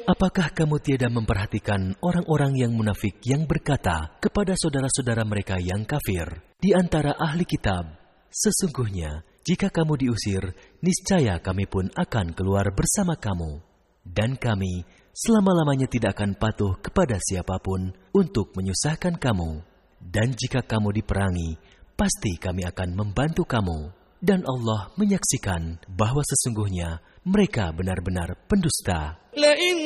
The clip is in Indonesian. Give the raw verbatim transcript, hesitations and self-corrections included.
Apakah kamu tiada memperhatikan orang-orang yang munafik yang berkata kepada saudara-saudara mereka yang kafir di antara ahli kitab, sesungguhnya jika kamu diusir, niscaya kami pun akan keluar bersama kamu. Dan kami selama-lamanya tidak akan patuh kepada siapapun untuk menyusahkan kamu. Dan jika kamu diperangi, pasti kami akan membantu kamu. Dan Allah menyaksikan bahwa sesungguhnya mereka benar-benar pendusta.